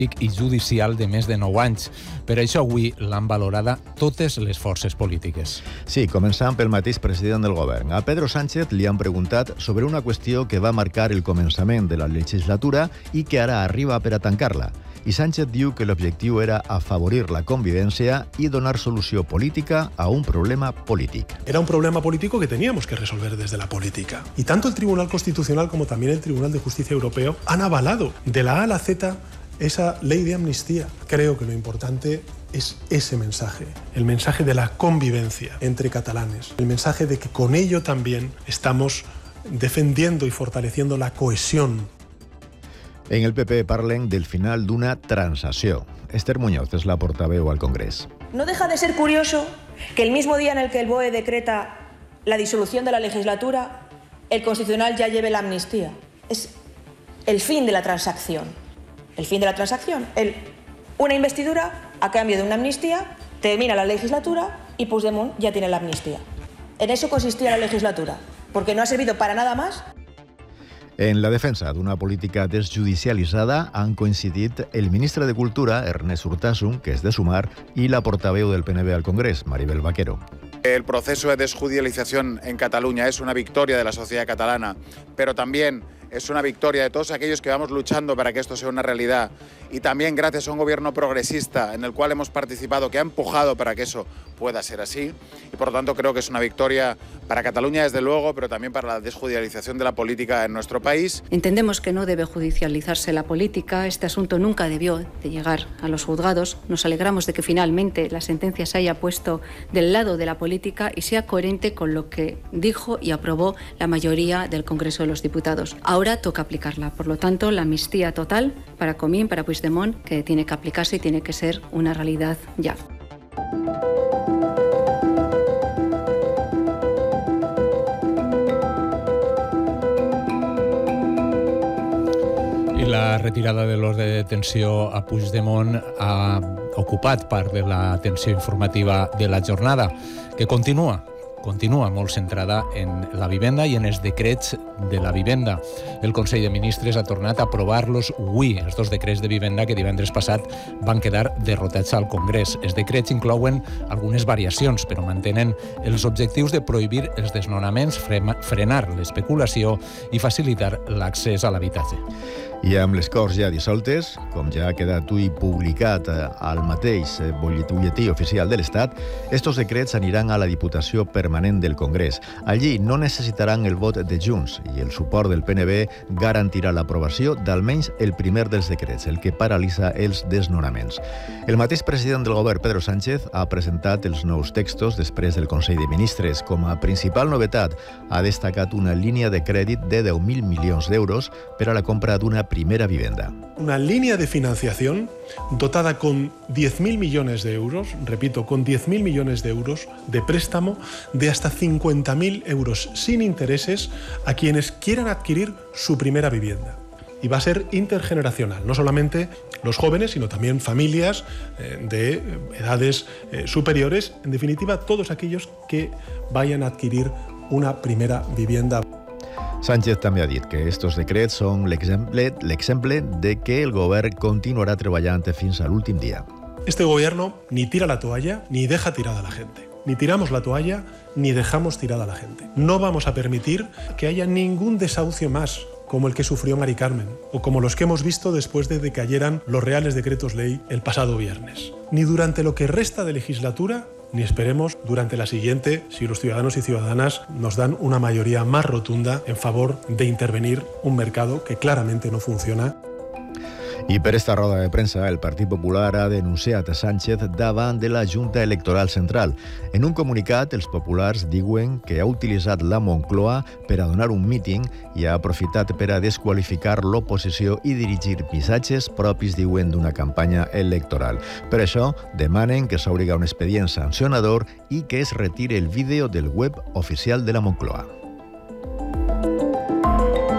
i judicial de més de 9 anys. Per això avui l'han valorada totes les forces polítiques. Sí, començant pel mateix president del govern. A Pedro Sánchez li han preguntat sobre una qüestió que va marcar el començament de la legislatura i que ara arriba per a tancar-la. I Sánchez diu que l'objectiu era afavorir la convivència y donar solución política a un problema político. Era un problema político que teníamos que resolver desde la política. Y tanto el Tribunal Constitucional como también el Tribunal de Justicia Europeo han avalado de la A a la Z esa ley de amnistía. Creo que lo importante es ese mensaje, el mensaje de la convivencia entre catalanes, el mensaje de que con ello también estamos defendiendo y fortaleciendo la cohesión. En el PP parlen del final d'una transacció. Esther Muñoz és la portaveu al Congrés. No deja de ser curioso que el mismo día en el que el BOE decreta la disolución de la legislatura, el Constitucional ya lleve la amnistía. Es el fin de la transacción. El fin de la transacción. Una investidura a cambio de una amnistía, termina la legislatura y Puigdemont ya tiene la amnistía. En eso consistía la legislatura, porque no ha servido para nada más. En la defensa d'una política desjudicialitzada han coincidit el ministre de Cultura, Ernest Urtasun, que és de Sumar, i la portaveu del PNV al Congrés, Maribel Vaquero. El proceso de desjudicialización en Cataluña es una victoria de la sociedad catalana, pero también es una victoria de todos aquellos que vamos luchando para que esto sea una realidad, y también gracias a un gobierno progresista en el cual hemos participado, que ha empujado para que eso pueda ser así, y por lo tanto creo que es una victoria para Cataluña desde luego, pero también para la desjudicialización de la política en nuestro país. Entendemos que no debe judicializarse la política, este asunto nunca debió de llegar a los juzgados, nos alegramos de que finalmente la sentencia se haya puesto del lado de la política y sea coherente con lo que dijo y aprobó la mayoría del Congreso de los Diputados. Ahora toca aplicarla, por lo tanto la amnistía total para Comín, para Puigdemont, que tiene que aplicarse y tiene que ser una realidad ya. I la retirada de l'ordre de detenció a Puigdemont ha ocupat part de l'atenció informativa de la jornada, que continua molt centrada en la vivenda i en els decrets de la vivenda. El Consell de Ministres ha tornat a aprovar-los avui, els dos decrets de vivenda que divendres passat van quedar derrotats al Congrés. Els decrets inclouen algunes variacions, però mantenen els objectius de prohibir els desnonaments, frenar l'especulació i facilitar l'accés a l'habitatge. I amb les Corts ja dissoltes, com ja ha quedat avui publicat al mateix butlletí oficial de l'Estat, estos decrets aniran a la Diputació Permanent del Congrés. Allí no necessitaran el vot de Junts i el suport del PNB garantirà l'aprovació d'almenys el primer dels decrets, el que paralitza els desnonaments. El mateix president del govern, Pedro Sánchez, ha presentat els nous textos després del Consell de Ministres. Com a principal novetat, ha destacat una línia de crèdit de 10.000 milions d'euros per a la compra d'una primera vivienda. Una línea de financiación dotada con 10.000 millones de euros, repito, con 10.000 millones de euros de préstamo de hasta 50.000 euros sin intereses a quienes quieran adquirir su primera vivienda. Y va a ser intergeneracional, no solamente los jóvenes, sino también familias de edades superiores, en definitiva, todos aquellos que vayan a adquirir una primera vivienda. Sánchez també ha dit que estos decrets són l'exemple de que el govern continuarà treballant fins a l'últim dia. Este gobierno ni tira la toalla ni deja tirada a la gente. Ni tiramos la toalla ni dejamos tirada a la gente. No vamos a permitir que haya ningún desahucio más como el que sufrió Mari Carmen o como los que hemos visto después de que cayeran los reales decretos ley el pasado viernes. Ni durante lo que resta de legislatura ni esperemos durante la siguiente, si los ciudadanos y ciudadanas nos dan una mayoría más rotunda en favor de intervenir un mercado que claramente no funciona. I per esta roda de premsa, el Partit Popular ha denunciat a Sánchez davant de la Junta Electoral Central. En un comunicat, els populars diuen que ha utilitzat la Moncloa per a donar un míting i ha aprofitat per a desqualificar l'oposició i dirigir missatges propis, diuen, d'una campanya electoral. Per això, demanen que s'obriga un expedient sancionador i que es retire el vídeo del web oficial de la Moncloa.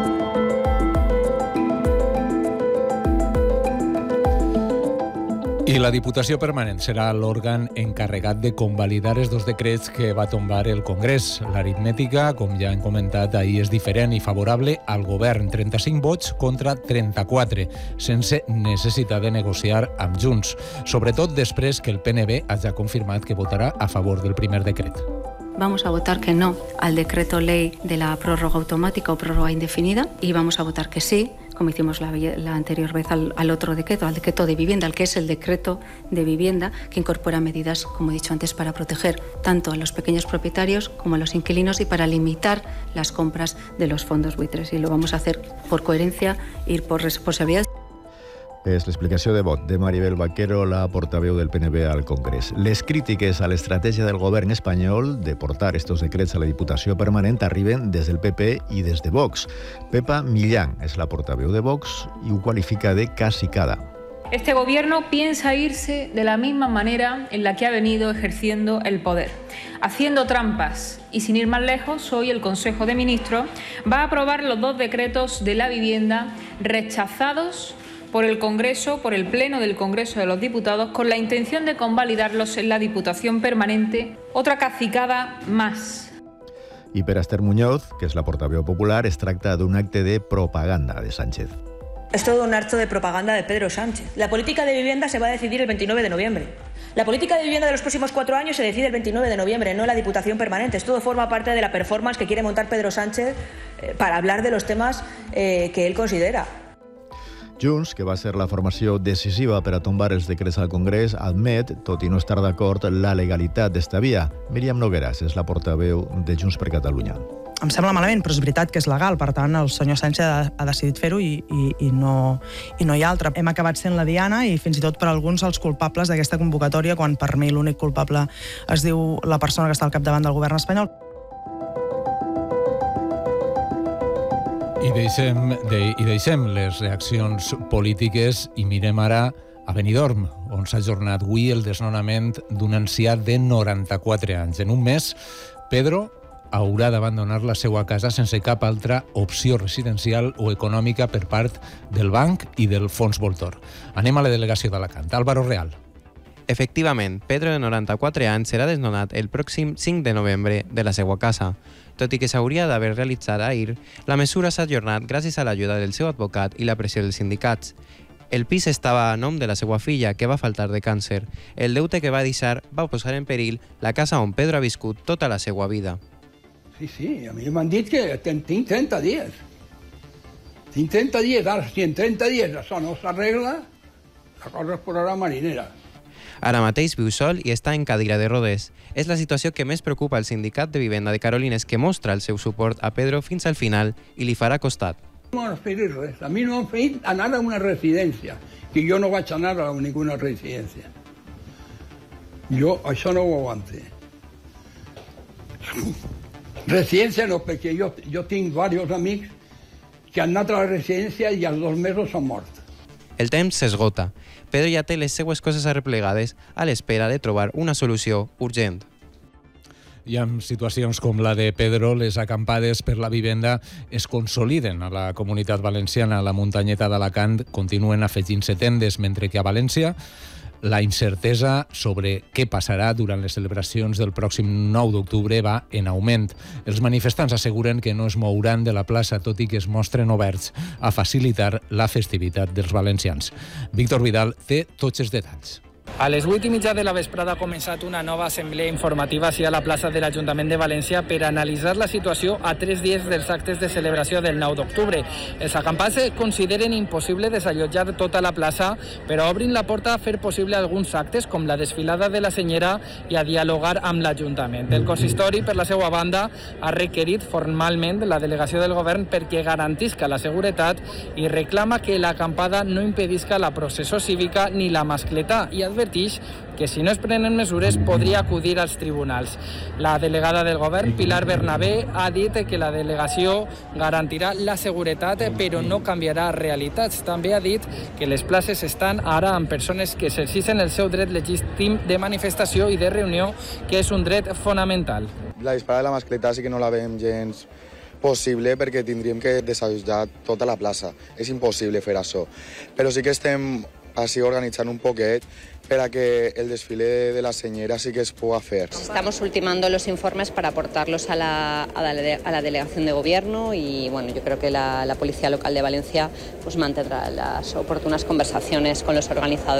I I la Diputació Permanent serà l'òrgan encarregat de convalidar els dos decrets que va tombar el Congrés. L'aritmètica, com ja hem comentat ahir, és diferent i favorable al govern. 35 vots contra 34, sense necessitat de negociar amb Junts. Sobretot després que el PNB hagi confirmat que votarà a favor del primer decret. Vamos a votar que no al decreto ley de la prórroga automática o prórroga indefinida y vamos a votar que sí, como hicimos la anterior vez al otro decreto, al decreto de vivienda, al que es el decreto de vivienda, que incorpora medidas, como he dicho antes, para proteger tanto a los pequeños propietarios como a los inquilinos y para limitar las compras de los fondos buitres. Y lo vamos a hacer por coherencia y por responsabilidad. És l'explicació de vot de Maribel Vaquero, la portaveu del PNB al Congrés. Les crítiques a l'estratègia del govern espanyol de portar estos decrets a la Diputació Permanent arriben des del PP i des de Vox. Pepa Millán és la portaveu de Vox i ho qualifica de cacicada. Este gobierno piensa irse de la misma manera en la que ha venido ejerciendo el poder, haciendo trampas. Y sin ir más lejos, hoy el Consejo de Ministros va a aprobar los dos decretos de la vivienda rechazados por el Congreso, por el Pleno del Congreso de los Diputados, con la intención de convalidarlos en la Diputación Permanente. Otra cacicada más. I per Esther Muñoz, que és la portaveu popular, es tracta d'un acte de propaganda de Sánchez. Es todo un acto de propaganda de Pedro Sánchez. La política de vivienda se va a decidir el 29 de noviembre. La política de vivienda de los próximos 4 años se decide el 29 de noviembre, no en la Diputación Permanente. Todo forma parte de la performance que quiere montar Pedro Sánchez para hablar de los temas que él considera. Junts, que va ser la formació decisiva per a tombar els decrets al Congrés, admet, tot i no estar d'acord, la legalitat d'esta via. Míriam Nogueras és la portaveu de Junts per Catalunya. Em sembla malament, però és veritat que és legal. Per tant, el senyor Sánchez ha decidit fer-ho i no hi ha altre. Hem acabat sent la diana i fins i tot per alguns els culpables d'aquesta convocatòria, quan per mi l'únic culpable es diu la persona que està al capdavant del govern espanyol. I deixem les reaccions polítiques i mirem ara a Benidorm, on s'ha ajornat avui el desnonament d'un ancià de 94 anys. En un mes, Pedro haurà d'abandonar la seva casa sense cap altra opció residencial o econòmica per part del banc i del Fons Voltor. Anem a la delegació d'Alacant. Álvaro Real. Efectivament, Pedro, de 94 anys, serà desnonat el pròxim 5 de novembre de la seva casa. Tot i que s'hauria d'haver realitzat ahir, la mesura s'ha ajornat gràcies a l'ajuda del seu advocat i la pressió dels sindicats. El pis estava a nom de la seva filla, que va faltar de càncer. El deute que va deixar va posar en perill la casa on Pedro ha viscut tota la seva vida. Sí, a mi m'han dit que tinc 30 dies. Tinc 30 dies, ara si en 30 dies això no s'arregla, la cosa es posarà marinera. Ara mateix viu sol i està en cadira de rodes. És la situació que més preocupa el sindicat de vivenda de Carolines, que mostra el seu suport a Pedro fins al final i li farà costat. No m'han fet res. A mi no m'han fet anar a una residència, que jo no vaig anar a ninguna residència. Jo això no ho aguante. Residència no, perquè jo tinc diversos amics que han anat a la residència i als 2 mesos s'han mort. El temps s'esgota. Pedro ja té les seues coses arreplegades a l'espera de trobar una solució urgent. I en situacions com la de Pedro, les acampades per la vivenda es consoliden a la comunitat valenciana. A la muntanyeta d'Alacant continuen afegint-se tendes, mentre que a València la incertesa sobre què passarà durant les celebracions del pròxim 9 d'octubre va en augment. Els manifestants asseguren que no es mouran de la plaça, tot i que es mostren oberts a facilitar la festivitat dels valencians. Víctor Vidal té tots els detalls. A les 8:30 de la vesprada ha començat una nova assemblea informativa a la plaça de l'Ajuntament de València per analitzar la situació a 3 dies dels actes de celebració del 9 d'octubre. Els acampats consideren impossible desallotjar tota la plaça, però obrin la porta a fer possible alguns actes, com la desfilada de la Senyera, i a dialogar amb l'Ajuntament. El consistori, per la seva banda, ha requerit formalment la delegació del govern perquè garantisca la seguretat i reclama que l'acampada no impedisca la processó cívica ni la mascletà, i adverteix que si no es prenen mesures podria acudir als tribunals. La delegada del govern, Pilar Bernabé, ha dit que la delegació garantirà la seguretat però no canviarà realitats. També ha dit que les places estan ara amb persones que exerceixen el seu dret legítim de manifestació i de reunió, que és un dret fonamental. La disparada de la mascletà sí que no la veiem gens possible perquè tindríem que desallotjar tota la plaça. És impossible fer això. Però sí que estem així organitzant un poquet para que el desfile de la señora sí que es pueda hacer. Estamos ultimando los informes para aportarlos a la delegación de gobierno y bueno, yo creo que la Policía Local de Valencia pues mantendrá las oportunas conversaciones con los organizadores.